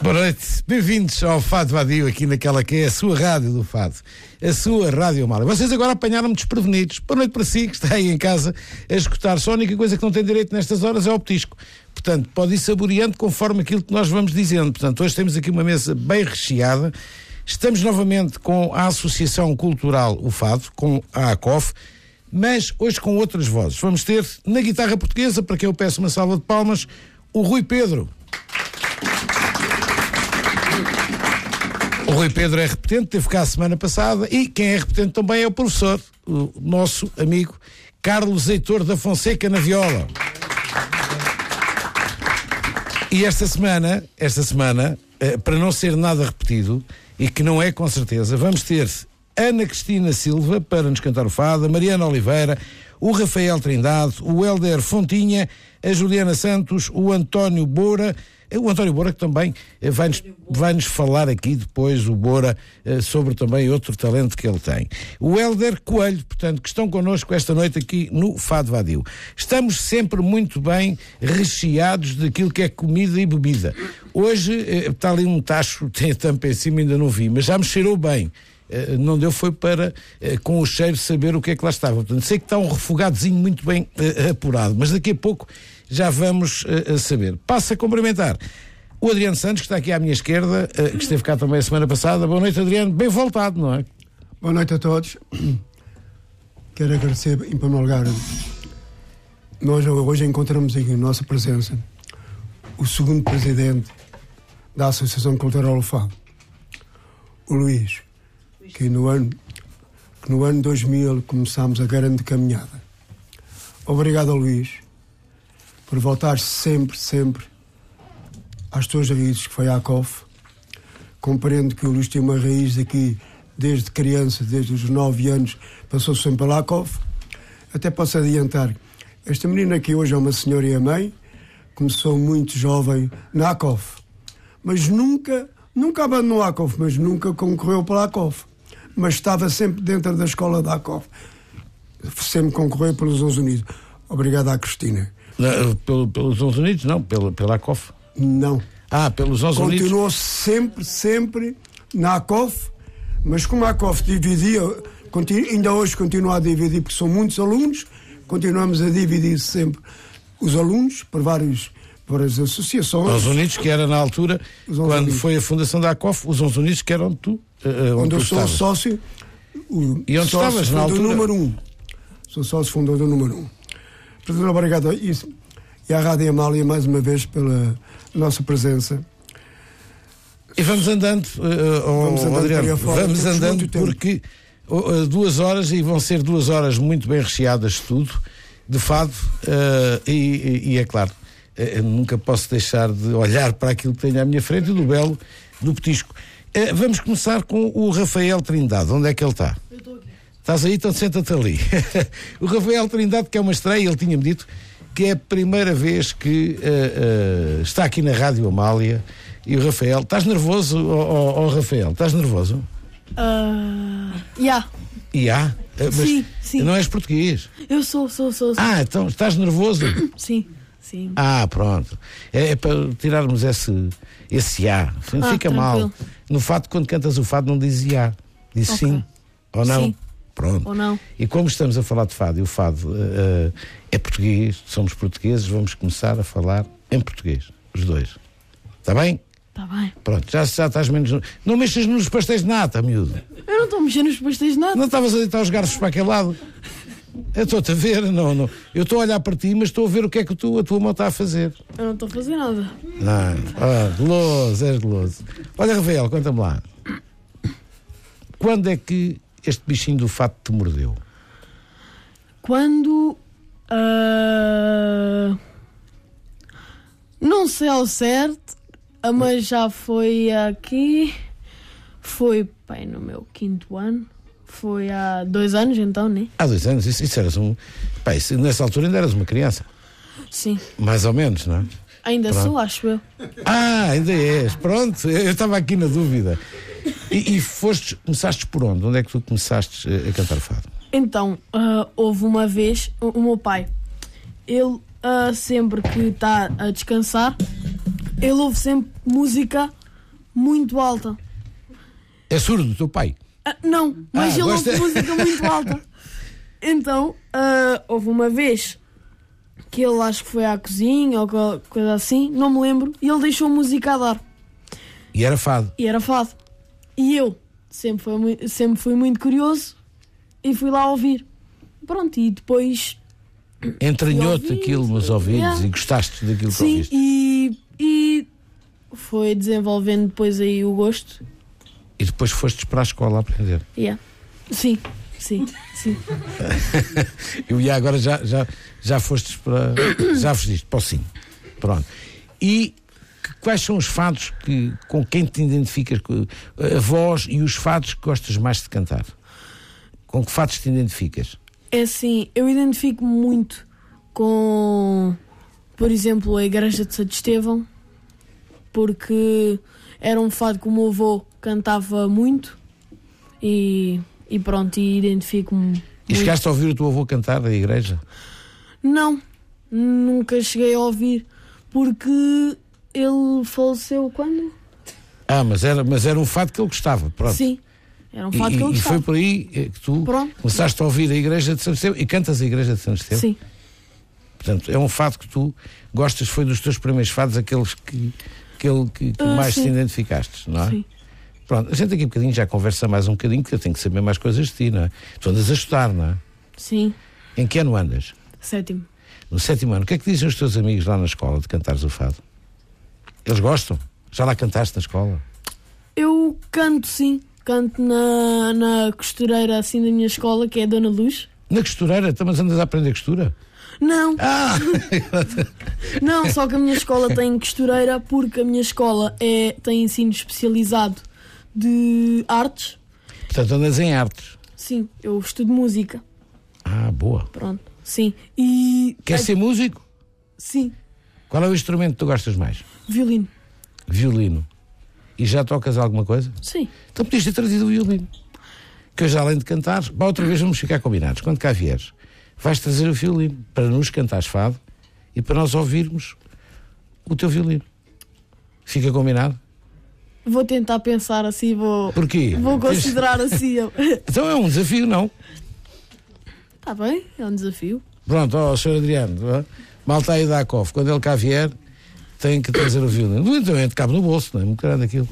Boa noite, bem-vindos ao Fado Vadio, aqui naquela que é a sua rádio do Fado, a sua Rádio Amália. Vocês agora apanharam-me desprevenidos. Boa noite para si, que está aí em casa a escutar. Só a única coisa que não tem direito nestas horas é ao petisco. Portanto, pode ir saboreando conforme aquilo que nós vamos dizendo. Portanto, hoje temos aqui uma mesa bem recheada. Estamos novamente com a Associação Cultural O Fado, com a ACOF, mas hoje com outras vozes. Vamos ter, na guitarra portuguesa, para quem eu peço uma salva de palmas, o Rui Pedro. O Rui Pedro é repetente, teve cá a semana passada, e quem é repetente também é o professor, o nosso amigo Carlos Heitor da Fonseca na viola. E esta semana, para não ser nada repetido, e que não é com certeza, vamos ter Ana Cristina Silva para nos cantar o fado, a Mariana Oliveira, o Rafael Trindade, o Hélder Fontinha, a Juliana Santos, o António Boura que também vai-nos falar aqui depois, o Boura, sobre também outro talento que ele tem. O Hélder Coelho, portanto, que estão connosco esta noite aqui no Fado Vadio. Estamos sempre muito bem recheados daquilo que é comida e bebida. Hoje está ali um tacho, tem a tampa em cima, ainda não vi, mas já me cheirou bem. Não deu, foi para com o cheiro saber o que é que lá estava. Portanto, sei que está um refogadozinho muito bem apurado, mas daqui a pouco já vamos saber. Passo a cumprimentar o Adriano Santos, que está aqui à minha esquerda, que esteve cá também a semana passada. Boa noite, Adriano, bem voltado, não é? Boa noite a todos. Quero agradecer, em primeiro lugar, nós hoje encontramos aqui em nossa presença o segundo presidente da Associação Cultural O Fado, o Luís, que no ano 2000 começámos a grande caminhada. Obrigado, Luís, por voltar sempre às tuas raízes, que foi a ACOF. Compreendo que o Luís tem uma raiz aqui desde criança, desde os 9 anos, passou sempre pela ACOF. Até posso adiantar, esta menina aqui hoje é uma senhora e a mãe, começou muito jovem na ACOF, mas nunca abandonou a ACOF, mas nunca concorreu pela ACOF. Mas estava sempre dentro da escola da ACOF. Sempre concorreu pelos 11 Unidos. Obrigado à Cristina. Pelos 11 Unidos? Não, pela ACOF? Não. Pelos 11 Unidos? Continuou sempre na ACOF, mas como a ACOF dividia, ainda hoje continua a dividir, porque são muitos alunos, continuamos a dividir sempre os alunos por várias associações. Os Unidos, que era na altura, quando Unidos. Foi a fundação da ACOF, os 11 Unidos, que eram tu. Onde eu sou sócio. E onde estavas na altura? Número 1. Sou sócio fundador número 1. Portanto, obrigado a isso. E à Rádio Amália, mais uma vez, pela nossa presença. E vamos andando, Adriano, vamos andando porque 2 horas, e vão ser 2 horas muito bem recheadas de tudo, de fado, e é claro, nunca posso deixar de olhar para aquilo que tenho à minha frente, do belo, do petisco. Vamos começar com o Rafael Trindade. Onde é que ele está? Eu estou aqui. Estás aí? Então senta-te ali. O Rafael Trindade, que é uma estreia, ele tinha-me dito que é a primeira vez que está aqui na Rádio Amália. E o Rafael, estás nervoso, Rafael? Estás nervoso? Mas sim. Não és português? Eu sou. Então estás nervoso? Sim. Pronto. É para tirarmos esse não fica tranquilo. mal. No fado, quando cantas o fado, não dizes diz okay. Sim ou não. Sim. Pronto. Ou não. E como estamos a falar de fado, e o fado é português, somos portugueses, vamos começar a falar em português, os dois. Está bem? Está bem. Pronto, já estás menos... Não mexas nos pastéis de nata, miúdo. Eu não estou a mexer nos pastéis de nata. Não estavas a deitar os garfos para aquele lado? Eu estou-te a ver, não. Eu estou a olhar para ti, mas estou a ver o que é que a tua mão está a fazer. Eu não estou a fazer nada. Não, és guloso. Olha, Rafael, conta-me lá. Quando é que este bichinho do fato te mordeu? Quando... não sei ao certo, mas já foi aqui... Foi, bem, no meu 5º ano. Foi há 2 anos, então, né? Há 2 anos? Isso eras nessa altura ainda eras uma criança? Sim. Mais ou menos, não é? Ainda Pronto. sou, acho eu. Ainda és. Pronto, eu estava aqui na dúvida. E começaste por onde? Onde é que tu começaste a cantar fado? Então, houve uma vez, o meu pai, ele sempre que está a descansar, ele ouve sempre música muito alta. É surdo o teu pai? Não, mas ele gosta- ouve música muito alta. Então, houve uma vez que ele acho que foi à cozinha ou coisa assim, não me lembro, e ele deixou a música a dar. E era fado. E era fado. E eu sempre fui muito curioso e fui lá ouvir. Pronto, e depois... Entranhou-te ouvi, aquilo nos ouvidos yeah. e gostaste daquilo que Sim, ouviste. e foi desenvolvendo depois aí o gosto. E depois fostes para a escola a aprender. Yeah. Sim. E agora já fostes para. Já fugiste para o sim. Pronto. E quais são os fados com quem te identificas? A voz e os fados que gostas mais de cantar? Com que fados te identificas? É assim, eu identifico-me muito com, por exemplo, a Igreja de Santo Estevão, porque era um fado que o meu avô cantava muito e pronto, e identifico-me. E chegaste a ouvir o teu avô cantar da igreja? Não, nunca cheguei a ouvir, porque ele faleceu quando? Mas era um fado que ele gostava. Pronto. Sim, era um fado que ele E gostava. foi por aí que tu Pronto. começaste a ouvir a igreja de São Estevão e cantas a igreja de São Estevão? Sim, Portanto, é um fado que tu gostas, foi dos teus primeiros fados, aqueles que mais sim. te identificaste, não é? Sim. Pronto, a gente daqui a bocadinho já conversa mais um bocadinho, porque eu tenho que saber mais coisas de ti, não é? Tu andas a estudar, não é? Sim. Em que ano andas? 7º. No 7º ano. O que é que dizem os teus amigos lá na escola de cantares o fado? Eles gostam? Já lá cantaste na escola? Eu canto, sim. Canto na costureira assim da minha escola, que é a Dona Luz. Na costureira? Mas andas a aprender costura? Não, Ah! não, só que a minha escola tem costureira porque a minha escola tem ensino especializado de artes. Portanto, andas em artes. Sim, eu estudo música. Boa. Pronto, sim. E... Queres ser músico? Sim, Qual é o instrumento que tu gostas mais? violino. Violino. E já tocas alguma coisa? Sim, Então podias ter trazido o violino. Que hoje, além de cantar, outra vez vamos ficar combinados. Quando cá vieres, vais trazer o violino para nos cantares fado e para nós ouvirmos o teu violino. Fica combinado? vou tentar pensar assim, Porquê? vou considerar assim. Então é um desafio, não? Está bem, é um desafio. Pronto, Sr. Adriano, malta aí da ACOF, quando ele cá vier, tem que trazer o violino. Evidentemente cabe no bolso, não é? Muito grande aquilo.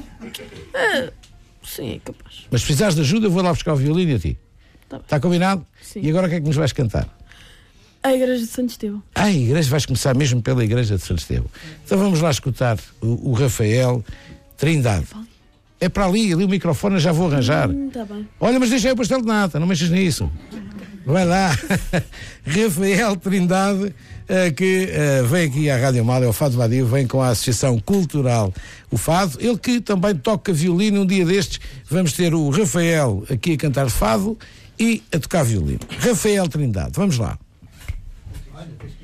Sim, é capaz. Mas se precisares de ajuda, eu vou lá buscar o violino e a ti. Tá bem. Está combinado? Sim. E agora o que é que nos vais cantar? A Igreja de Santo Estevão. A igreja, vais começar mesmo pela igreja de Santo Estevão. Então vamos lá escutar o Rafael Trindade. É para ali o microfone eu já vou arranjar. Tá bem. Olha, mas deixa aí o pastel de nata, não mexas nisso. Vai lá. Rafael Trindade, que vem aqui à Rádio Mal, é o Fado Vadio, vem com a Associação Cultural O Fado. Ele que também toca violino. Um dia destes vamos ter o Rafael aqui a cantar fado e a tocar violino. Rafael Trindade, vamos lá. Olha,